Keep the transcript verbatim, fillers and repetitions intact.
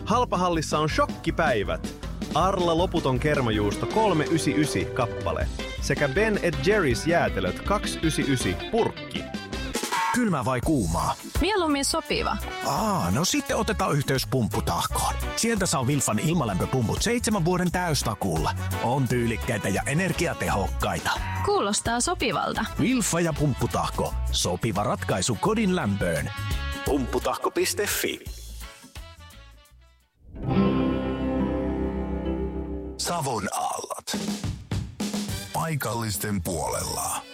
Halpahallissa on shokkipäivät. Arla loputon kermajuusto kolme yhdeksänkymmentäyhdeksän kappale. Sekä Ben and Jerry's jäätelöt kaksi yhdeksänkymmentäyhdeksän purkki. Kylmä vai kuumaa? Mieluummin sopiva. Aa, no sitten otetaan yhteys Pumpputahkoon. Sieltä saa Wilfan ilmalämpöpumput seitsemän vuoden täystakuulla. On tyylikkäitä ja energiatehokkaita. Kuulostaa sopivalta. Wilfa ja Pumpputahko. Sopiva ratkaisu kodin lämpöön. Pumpputahko piste fi. Savon aallot. Paikallisten puolella.